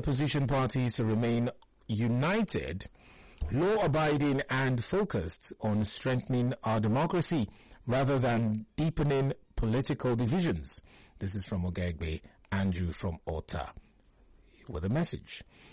opposition parties to remain united, law-abiding and focused on strengthening our democracy rather than deepening political divisions. This is from Ogegbe Andrew from Ota with a message.